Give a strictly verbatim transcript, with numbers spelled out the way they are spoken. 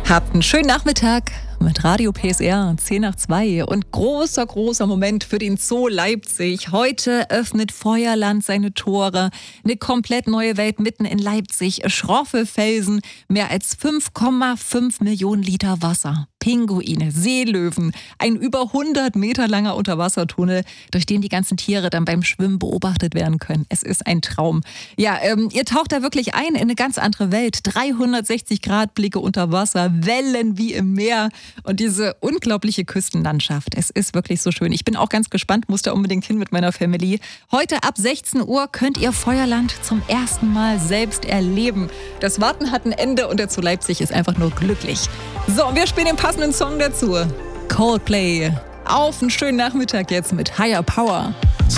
Habt einen schönen Nachmittag mit Radio P S R, zehn nach zwei. Und großer, großer Moment für den Zoo Leipzig. Heute öffnet Feuerland seine Tore. Eine komplett neue Welt mitten in Leipzig. Schroffe Felsen, mehr als fünf Komma fünf Millionen Liter Wasser. Pinguine, Seelöwen, ein über hundert Meter langer Unterwassertunnel, durch den die ganzen Tiere dann beim Schwimmen beobachtet werden können. Es ist ein Traum. Ja, ähm, ihr taucht da wirklich ein in eine ganz andere Welt. dreihundertsechzig Grad Blicke unter Wasser, Wellen wie im Meer und diese unglaubliche Küstenlandschaft. Es ist wirklich so schön. Ich bin auch ganz gespannt, muss da unbedingt hin mit meiner Family. Heute ab sechzehn Uhr könnt ihr Feuerland zum ersten Mal selbst erleben. Das Warten hat ein Ende und der Zoo Leipzig ist einfach nur glücklich. So, und wir spielen den passenden Song dazu. Coldplay. Auf einen schönen Nachmittag jetzt mit Higher Power.